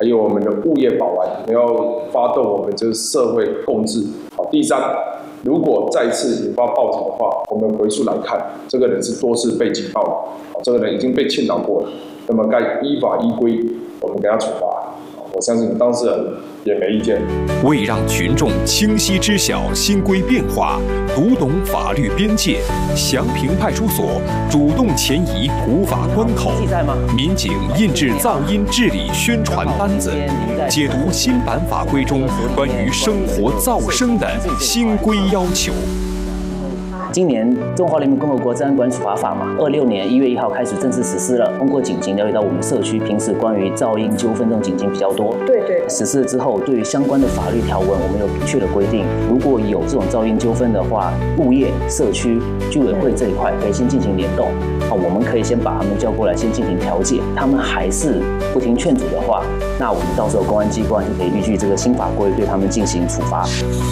还有我们的物业保安，我们要发动我们就是社会共治。好，第三，如果再次引发报警的话，我们回溯来看，这个人是多次被警告的，好，这个人已经被劝导过了，那么该依法依规，我们给他处罚。我相信当事人也没意见。 为让群众清晰知晓新规变化，读懂法律边界，祥平派出所主动前移普法关口，民警印制噪音治理宣传单子，解读新版法规中关于生活噪声的新规要求。 今年《中华人民共和国治安管理处罚法》嘛，26年1月1号开始正式实施了。通过警情了解到我们社区平时关于噪音纠纷这种警情比较多。对。实施了之后，对于相关的法律条文，我们有明确的规定。如果有这种噪音纠纷的话，物业、社区、居委会这一块可以先进行联动。我们可以先把他们叫过来，先进行调解。他们还是不听劝阻的话，那我们到时候公安机关就可以依据这个新法规对他们进行处罚。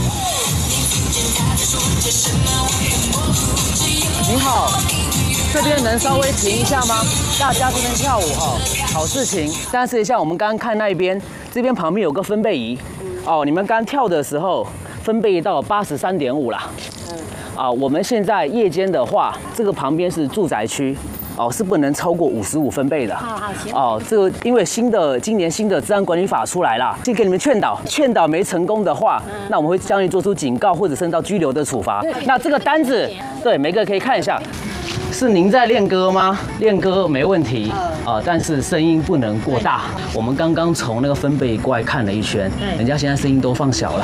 您好，这边能稍微停一下吗？大家这边跳舞好事情。但是一下，我们刚刚看那一边，这边旁边有个分贝仪，你们刚跳的时候分贝仪到83.5啦。我们现在夜间的话，这个旁边是住宅区。是不能超过55分贝的。这个因为今年新的治安管理法出来了，先给你们劝导没成功的话，那我们会将你做出警告或者甚至到拘留的处罚。那这个单子，对每个可以看一下，是您在练歌吗？练歌没问题但是声音不能过大。我们刚刚从那个分贝过来看了一圈，人家现在声音都放小了。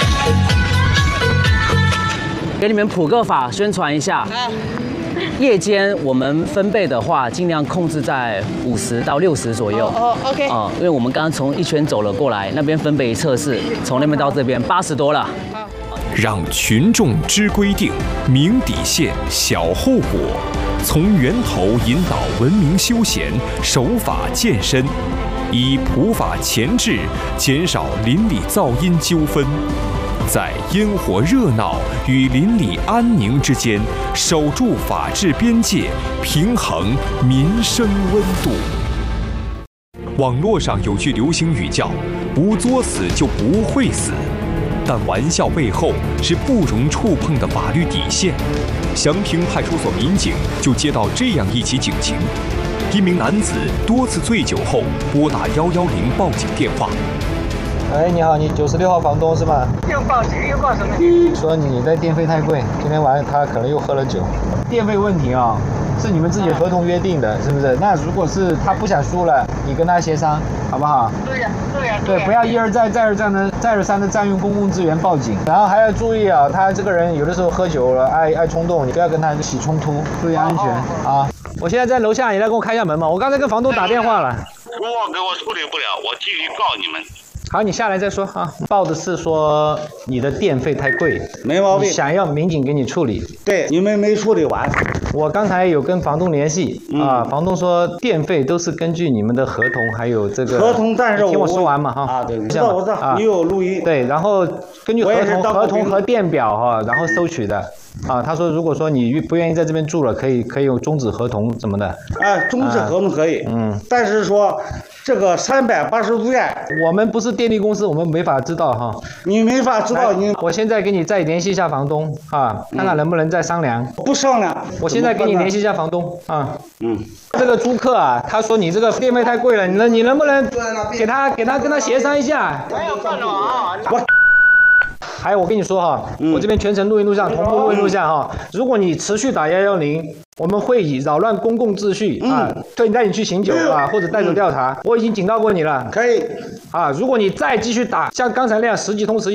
给你们普个法宣传一下。夜间我们分贝的话，尽量控制在50到60左右。OK。因为我们刚刚从一圈走了过来，那边分贝测试，从那边到这边80多了。 让群众知规定、明底线、晓后果，从源头引导文明休闲、守法健身，以普法前置，减少邻里噪音纠纷。在烟火热闹与邻里安宁之间，守住法治边界，平衡民生温度。网络上有句流行语叫“不作死就不会死”，但玩笑背后是不容触碰的法律底线。祥平派出所民警就接到这样一起警情：一名男子多次醉酒后拨打110报警电话。 你好，你96号房东是吗？ 又报警又报什么？ 说你的电费太贵，今天晚上他可能又喝了酒。电费问题是你们自己合同约定的，是不是？那如果是他不想输了，你跟他协商，好不好？ 对呀。 对，不要一而再再而三的占用公共资源报警。然后还要注意他这个人有的时候喝酒了，爱冲动，你不要跟他起冲突，注意安全啊！我现在在楼下，你来给我开一下门嘛。我刚才跟房东打电话了。 给我处理不了，我继续告你们。 好，你下来再说啊。报的是说你的电费太贵， 没毛病， 想要民警给你处理。 对，你们没处理完。 我刚才有跟房东联系房东说电费都是根据你们的合同还有这个合同，但是听我说完嘛对，我知道，你有录音。 对，然后根据合同和电表然后收取的。他说如果说你不愿意在这边住了，可以用终止合同什么的。 终止合同可以。但是说这个380度电， 我们不是电力公司，我们没法知道你没法知道我现在给你再联系一下房东看看能不能再商量。 不商量。 我现在给你联系一下房东这个租客他说你这个电费太贵了，你能不能给他跟他协商一下？ 没有办法还有我跟你说我这边全程录音录像，同步录音录像如果你持续打110，我们会以扰乱公共秩序带你去醒酒或者带走调查。我已经警告过你了。 可以如果你再继续打，像刚才那样10几通的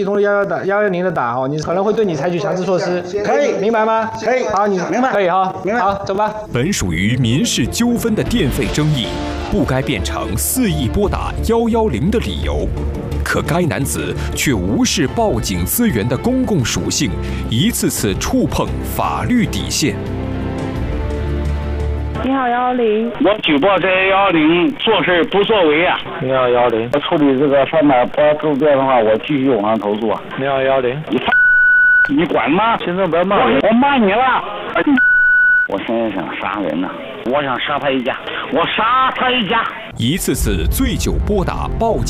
110的打你可能会对你采取强制措施。 可以， 明白吗？ 可以。 好，你明白。 可以明白。 好，走吧。 本属于民事纠纷的电费争议，不该变成肆意拨打110的理由。可该男子却无视报警资源的公共属性，一次次触碰法律底线。 你好110， 我举报这110做事不作为啊！ 你好110， 我处理这个380度电的话，我继续往上投诉啊！ 你好110， 你管吗？ 先生不要骂我， 我骂你了！我现在想杀人呢，我想杀他一家，我杀他一家！ 一次次醉酒拨打报警